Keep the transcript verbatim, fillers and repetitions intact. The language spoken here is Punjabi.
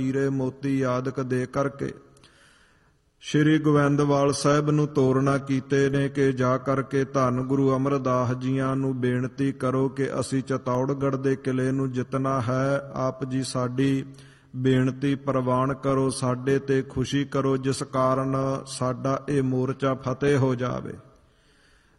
ਹੀਰੇ ਮੋਤੀ ਆਦਿਕ ਦੇ ਕਰਕੇ ਸ਼੍ਰੀ ਗੋਬਿੰਦਵਾਲ ਸਾਹਿਬ ਨੂੰ ਤੋਰਨਾ ਕੀਤੇ ਨੇ ਕਿ ਜਾ ਕਰਕੇ ਧੰਨ ਗੁਰੂ ਅਮਰਦਾਸ ਜੀਆਂ ਨੂੰ ਬੇਨਤੀ ਕਰੋ ਕਿ ਅਸੀਂ ਚਤੌੜਗੜ੍ਹ ਦੇ ਕਿਲੇ ਨੂੰ ਜਿੱਤਣਾ ਹੈ। ਆਪ ਜੀ ਸਾਡੀ ਬੇਨਤੀ ਪ੍ਰਵਾਨ ਕਰੋ, ਸਾਡੇ ਤੇ ਖੁਸ਼ੀ ਕਰੋ, ਜਿਸ ਕਾਰਨ ਸਾਡਾ ਇਹ ਮੋਰਚਾ ਫਤਿਹ ਹੋ ਜਾਵੇ।